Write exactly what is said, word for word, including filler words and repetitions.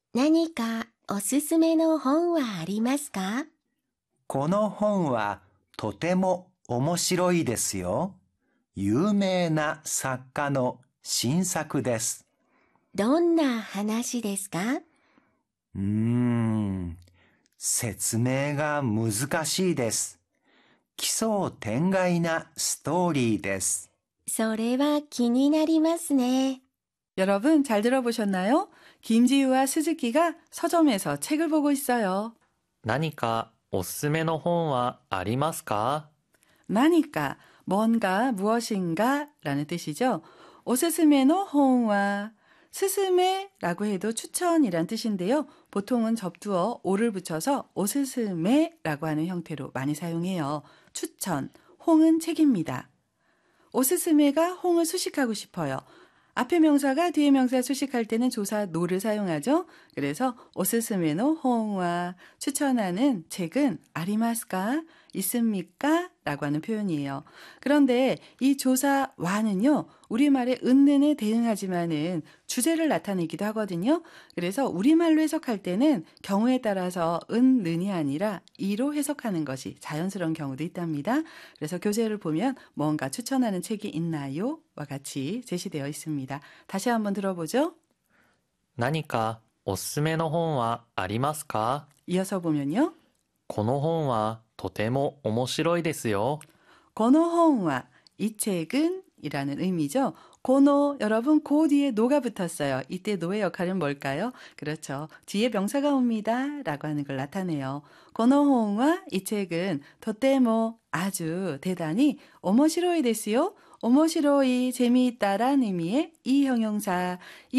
何かおすすめの本はありますか？ この本はとても面白いですよ。有名な作家の新作です。 どんな話ですか？ うーん、説明が難しいです。奇想天外なストーリーです。 それは気になりますね。 여러분 잘 들어보셨나요? 김지유와 스즈키가 서점에서 책을 보고 있어요. 何かおすすめの本はありますか? 나니까 뭔가 무엇인가 라는 뜻이죠. 오스스메노 호응와 스스메라고 해도 추천이란 뜻인데요. 보통은 접두어 오를 붙여서 오스스메라고 하는 형태로 많이 사용해요. 추천, 홍은 책입니다. 오스스메가 홍을 수식하고 싶어요. 앞에 명사가 뒤에 명사 수식할 때는 조사 노를 사용하죠. 그래서 오스스메노 홍와 추천하는 책은 아리마스까? 있습니까? 라고 하는 표현이에요. 그런데 이 조사 와는요. 우리말의 은는에 대응하지만은 주제를 나타내기도 하거든요. 그래서 우리말로 해석할 때는 경우에 따라서 은는이 아니라 이로 해석하는 것이 자연스러운 경우도 있답니다. 그래서 교재를 보면 뭔가 추천하는 책이 있나요? 와 같이 제시되어 있습니다. 다시 한번 들어보죠. 何かおすすめの本はありますか? 이어서 보면요. この本はとても面白いですよ. 고노홍와 이 책은 이라는 의미죠. 고노 여러분 고 뒤에 노가 붙었어요. 이때 노의 역할은 뭘까요? 그렇죠. 뒤에 명사가 옵니다. 라고 하는 걸 나타내요. 고노홍와 이 책은 도테모 아주 대단히 오모시로이 데스요. 오모시로이 재미있다란 의미의 이 형용사